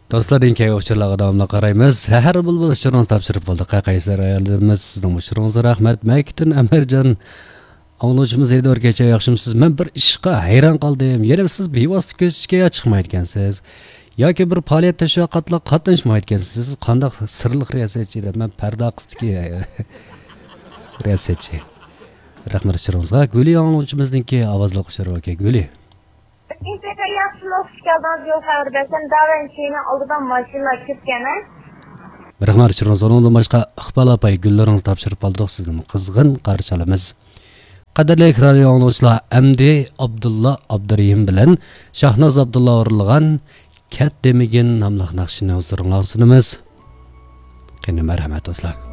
Dostlardan keyin uchurlarga davomli qaraymiz. Sahar bulbul uchurimiz topshirib bo'ldi. Qaysar ayollarimiz sizning uchuringizga rahmat. Makitin Amarjon Anglashimiz edi o'rgacha yaxshimisiz. Men bir ishqa hayron qoldim. Yana siz bevosita ko'zga chiqmayotgansiz. Yoki bir faoliyat tashviqotlar qatnashmayotgansiz. Qanday sirliq riyosatchi deb men parda qistiki riyosatchi. Rahmat uchuringizga. Guli anglashimizningki ovozli ushuri aka Guli. Rahmat uchuringiz o'rnidan boshqa Iqbol opay gullaringizni topshirib qoldik sizni qizg'in qarshilamiz. Qadrli radio anglashlar Amdi Abdulla Abdurahim bilan Shahnoz Abdulla o'rilgan Kat demigin nomli naqshini o'ziringlar sunamiz. Qani marhamat do'stlar.